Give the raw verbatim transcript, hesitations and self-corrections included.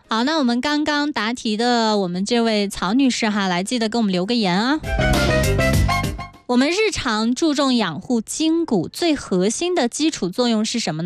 好，那我们刚刚答题的我们这位曹女士哈，来记得给我们留个言啊。我们日常注重养护筋骨，最核心的基础作用是什么呢？